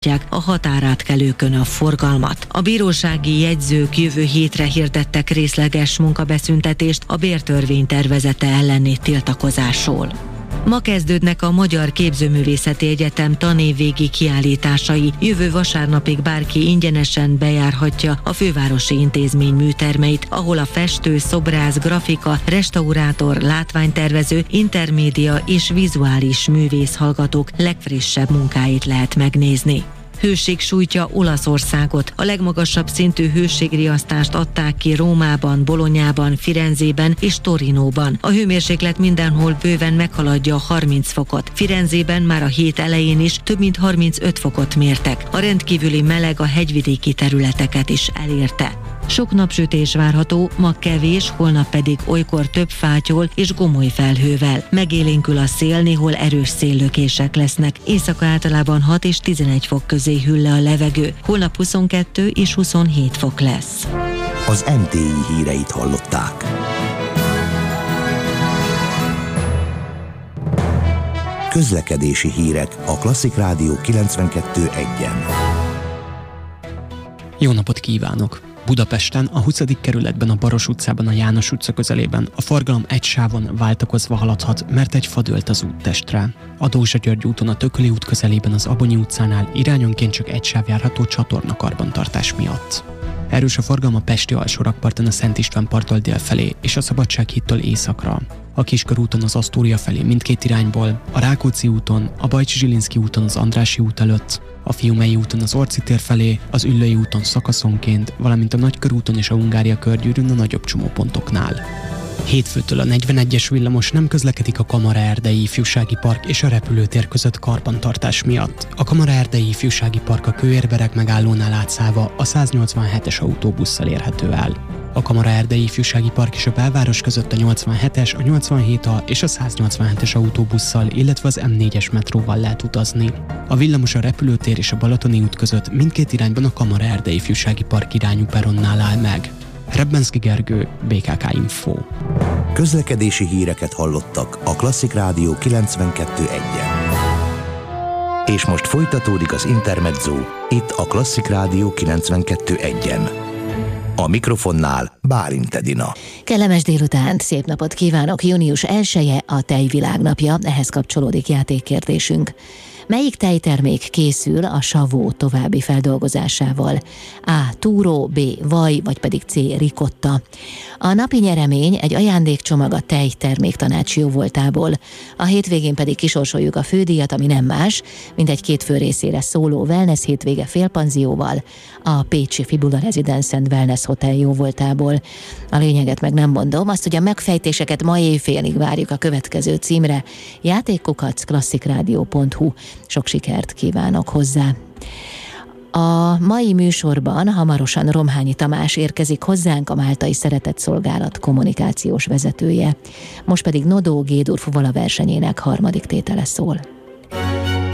a határátkelőkön a forgalmat. A bírósági jegyzők jövő hétre hirdettek részleges munkabeszüntetést a bértörvény tervezete elleni tiltakozásról. Ma kezdődnek a Magyar Képzőművészeti Egyetem tanévvégi kiállításai. Jövő vasárnapig bárki ingyenesen bejárhatja a fővárosi intézmény műtermeit, ahol a festő, szobrász, grafika, restaurátor, látványtervező, intermédia és vizuális művész hallgatók legfrissebb munkáit lehet megnézni. Hőség sújtja Olaszországot. A legmagasabb szintű hőségriasztást adták ki Rómában, Bolonyában, Firenzében és Torinóban. A hőmérséklet mindenhol bőven meghaladja a 30 fokot. Firenzében már a hét elején is több mint 35 fokot mértek. A rendkívüli meleg a hegyvidéki területeket is elérte. Sok napsütés várható, ma kevés, holnap pedig olykor több fátyol és gomoly felhővel. Megélénkül a szél, néhol erős széllökések lesznek. Éjszaka általában 6 és 11 fok közé hűl le a levegő. Holnap 22 és 27 fok lesz. Az NTI híreit hallották. Közlekedési hírek a Klasszik Rádió 92.1-en. Jó napot kívánok! Budapesten, a 20. kerületben, a Baros utcában, a János utca közelében a forgalom egy sávon váltakozva haladhat, mert egy fa dőlt az úttestre. A Dózsa-György úton, a Tököli út közelében, az Abonyi utcánál irányonként csak egy sáv járható csatorna karbantartás miatt. Erős a forgalom a pesti alsórakparton, a Szent István parttól dél felé és a Szabadsághittól északra. A Kiskörúton az Asztória felé mindkét irányból, a Rákóczi úton, a Bajcsi-Zsilinszky úton az Andrássy út előtt, a Fiumei úton az Orci tér felé, az Üllői úton szakaszonként, valamint a Nagykörúton és a Hungária körgyűrűn a nagyobb csomópontoknál. Hétfőtől a 41-es villamos nem közlekedik a Kamara-Erdei Ifjúsági Park és a repülőtér között karbantartás miatt. A Kamara-Erdei Ifjúsági Park a Kőérbereg megállónál átszállva a 187-es autóbusszal érhető el. A Kamara-Erdei Ifjúsági Park és a belváros között a 87-es, a 87A és a 187-es autóbusszal, illetve az M4-es metróval lehet utazni. A villamos a repülőtér és a Balatoni út között mindkét irányban a Kamara-Erdei Ifjúsági Park irányú peronnál áll meg. Rebbenszky Gergő, BKK Info. Közlekedési híreket hallottak a Klasszik Rádió 92.1-en. És most folytatódik az Intermezzo, itt a Klasszik Rádió 92.1-en. A mikrofonnál Bálint Edina. Kellemes délutánt, szép napot kívánok! Június 1-e a tejvilágnapja, ehhez kapcsolódik játékkérdésünk. Melyik tejtermék készül a savó további feldolgozásával? A. túró, B. vaj, vagy pedig C. ricotta. A napi nyeremény egy ajándékcsomag a tejterméktanács jóvoltából. A hétvégén pedig kisorsoljuk a fődíjat, ami nem más, mint egy 2 fő részére szóló wellness hétvége félpanzióval a pécsi Fibula Residence & Wellness Hotel jóvoltából. A lényeget meg nem mondom, azt, hogy a megfejtéseket ma éjfélig várjuk a következő címre, játékkukac@klasszikrádió.hu. Sok sikert kívánok hozzá! A mai műsorban hamarosan Romhányi Tamás érkezik hozzánk, a Máltai Szeretett Szolgálat kommunikációs vezetője. Most pedig Nodó G-dur fuvala versenyének 3. tétele szól.